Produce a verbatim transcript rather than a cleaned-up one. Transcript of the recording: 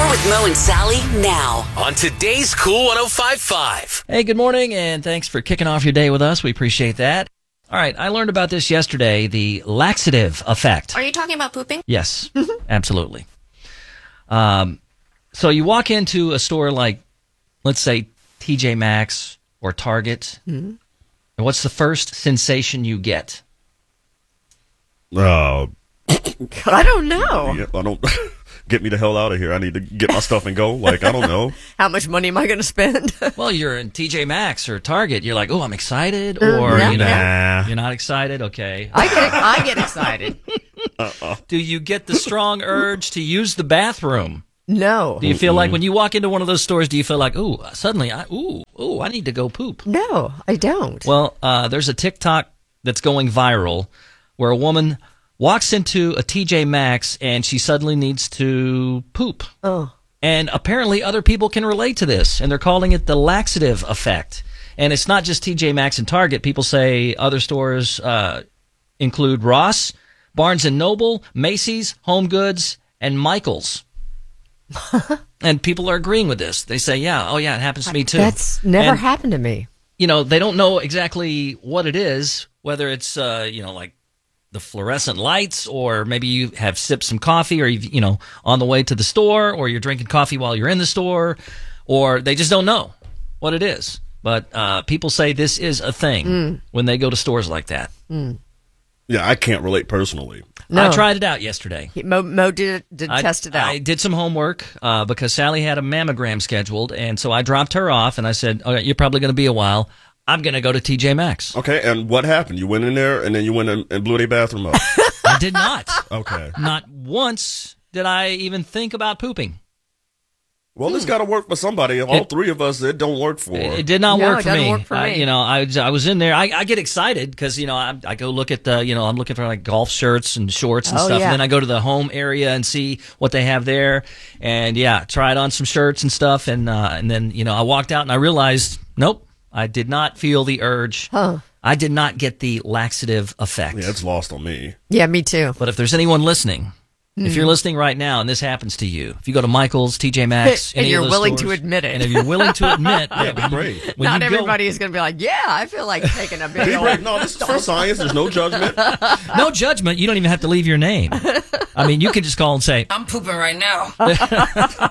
More with Mo and Sally now on today's Cool one oh five point five. Hey, good morning, and thanks for kicking off your day with us. We appreciate that. All right, I learned about this yesterday, the laxative effect. Are you talking about pooping? Yes, absolutely. Um, so you walk into a store like, let's say, T J Maxx or Target, mm-hmm. and what's the first sensation you get? Uh, I don't know. Yeah, I don't. Get me the hell out of here. I need to get my stuff and go. Like, I don't know. How much money am I going to spend? Well, you're in T J Maxx or Target. You're like, oh, I'm excited. Or, yeah, you know, nah. you're not excited? Okay. I get I get excited. Uh-uh. Do you get the strong urge to use the bathroom? No. Do you feel like when you walk into one of those stores, do you feel like, ooh, suddenly, I, ooh, ooh, I need to go poop? No, I don't. Well, uh, there's a TikTok that's going viral where a woman walks into a T J Maxx and she suddenly needs to poop. Oh. And apparently other people can relate to this, and they're calling it the laxative effect. And it's not just T J Maxx and Target. People say other stores uh, include Ross, Barnes and Noble, Macy's, Home Goods, and Michael's. And people are agreeing with this. They say, yeah, oh yeah, it happens to me too. That's never and, happened to me. You know, they don't know exactly what it is, whether it's, uh, you know, like the fluorescent lights, or maybe you have sipped some coffee, or you've, you know, on the way to the store, or you're drinking coffee while you're in the store, or they just don't know what it is. But uh, people say this is a thing mm. when they go to stores like that. Mm. Yeah, I can't relate personally. No. I tried it out yesterday. He, Mo, Mo did, did I, test it out. I did some homework uh, because Sally had a mammogram scheduled, and so I dropped her off, and I said, "Okay, you're probably going to be a while. I'm going to go to T J Maxx." Okay, and what happened? You went in there, and then you went in and blew their bathroom up. I did not. Okay. Not once did I even think about pooping. Well, it's got to work for somebody. All It- three of us, it don't work for. It, it did not No, work it for doesn't me. work for I, me. you know, I, I was in there. I, I get excited because, you know, I, I go look at the, you know, I'm looking for like golf shirts and shorts and Oh, stuff. yeah. And then I go to the home area and see what they have there. And yeah, tried on some shirts and stuff. And, uh, and then, you know, I walked out and I realized, nope, I did not feel the urge. Huh. I did not get the laxative effect. Yeah, it's lost on me. Yeah, me too. But if there's anyone listening, if you're listening right now and this happens to you, if you go to Michael's, T J Maxx, And any you're of those willing stores, to admit it. and if you're willing to admit, Yeah, that be when you- brave. when Not you go- everybody is going to be like, yeah, I feel like taking a big Be old... brave. No, this is for science. There's no judgment. no judgment. You don't even have to leave your name. I mean, you could just call and say, I'm pooping right now.